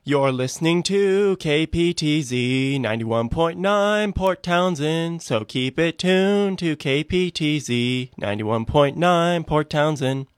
You're listening to KPTZ 91.9 Port Townsend, so keep it tuned to KPTZ 91.9 Port Townsend.